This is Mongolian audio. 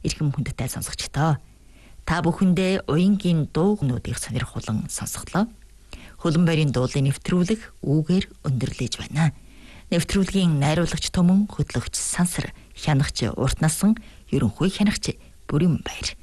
эрхэм хүндтэй сонсогчдоо. Та бүхэндээ уянгийн дуугнуудыг сонирхолон сонсголоо. Хөлөн байрын дуулын нэвтрүүлэг үүгээр өндөрлөж байна. Нэвтрүүлгийн найруулагч Төмөн, хөтлөгч Сансар, хянагч Урт насан, ерөнхий хянагч Бүрэн Баяр.